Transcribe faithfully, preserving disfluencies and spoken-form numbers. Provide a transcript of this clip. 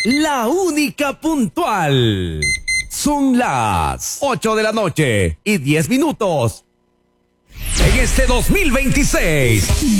la única puntual. Son las ocho de la noche y diez minutos. En este dos mil veintiséis.